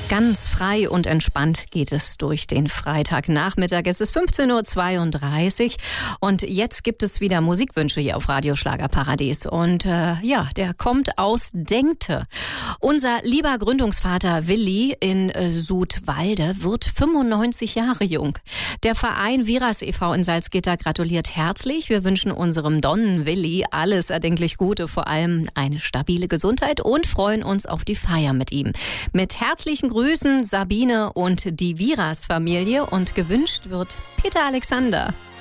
Ganz frei und entspannt geht es durch den Freitagnachmittag. Es ist 15.32 Uhr und jetzt gibt es wieder Musikwünsche hier auf Radio Schlagerparadies. Und der kommt aus Denkte. Unser lieber Gründungsvater Willi in Sudwalde wird 95 Jahre jung. Der Verein Viras e.V. in Salzgitter gratuliert herzlich. Wir wünschen unserem Don Willi alles erdenklich Gute, vor allem eine stabile Gesundheit und freuen uns auf die Feier mit ihm. Mit herzlichen Grüßen Sabine und die Viras-Familie und gewünscht wird Peter Alexander.